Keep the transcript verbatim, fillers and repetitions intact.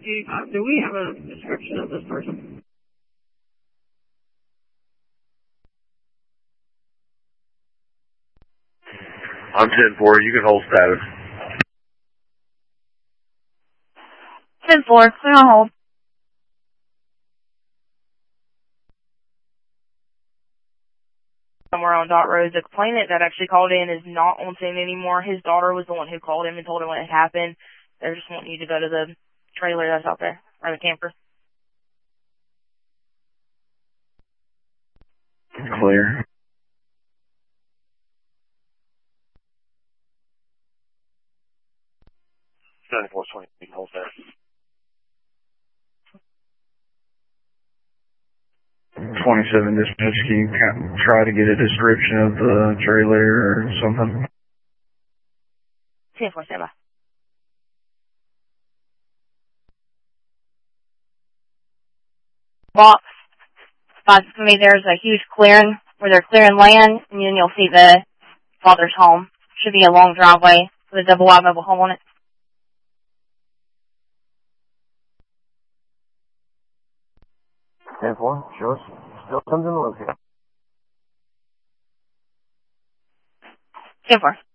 you, uh, do we have a description of this person? I'm ten four. You can hold status. ten four. Clear on hold. Somewhere on Dot Road. The complainant that actually called in is not on scene anymore. His daughter was the one who called him and told him what had happened. They're just wanting you to go to the trailer that's out there, or the camper. Clear. seventy-four twenty, you can hold status. twenty-seven dispatch, can you kind of try to get a description of the trailer or something? ten four, stand by. Walk. Spots to me, there's a huge clearing where they're clearing land, and then you'll see the father's home. Should be a long driveway with a double wide mobile home on it. ten four, show us. Still something to look at. ten four.